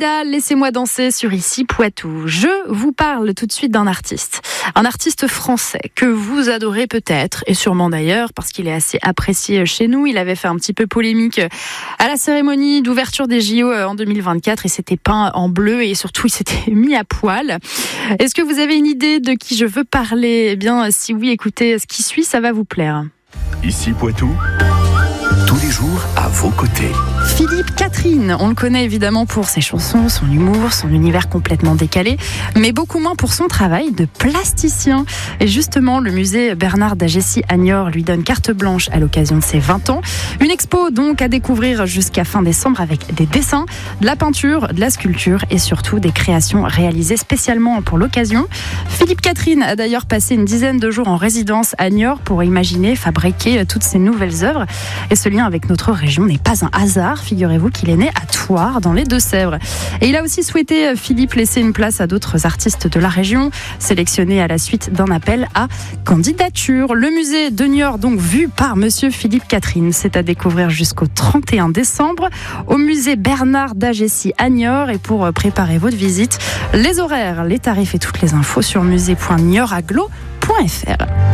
Dalida, laissez-moi danser sur Ici Poitou. Je vous parle tout de suite d'un artiste. Un artiste français que vous adorez peut-être, et sûrement d'ailleurs, parce qu'il est assez apprécié chez nous. Il avait fait un petit peu polémique à la cérémonie d'ouverture des JO en 2024. Il s'était peint en bleu et surtout il s'était mis à poil. Est-ce que vous avez une idée de qui je veux parler ? Eh bien, si oui, écoutez, ce qui suit, ça va vous plaire. Ici Poitou, tous les jours à vos côtés. Philippe Catherine, on le connaît évidemment pour ses chansons, son humour, son univers complètement décalé, mais beaucoup moins pour son travail de plasticien. Et justement, le musée Bernard d'Agessi à Niort lui donne carte blanche à l'occasion de ses 20 ans. Une expo donc à découvrir jusqu'à fin décembre avec des dessins, de la peinture, de la sculpture et surtout des créations réalisées spécialement pour l'occasion. Philippe Catherine a d'ailleurs passé une dizaine de jours en résidence à Niort pour imaginer, fabriquer toutes ces nouvelles œuvres. Et ce lien avec notre région n'est pas un hasard. Figurez-vous qu'il est né à Thouars, dans les Deux-Sèvres. Et il a aussi souhaité, Philippe, laisser une place à d'autres artistes de la région, sélectionnés à la suite d'un appel à candidature. Le musée de Niort, donc vu par monsieur Philippe Catherine, c'est à découvrir jusqu'au 31 décembre au musée Bernard d'Agessi à Niort. Et pour préparer votre visite, les horaires, les tarifs et toutes les infos sur musée.niortaglo.fr.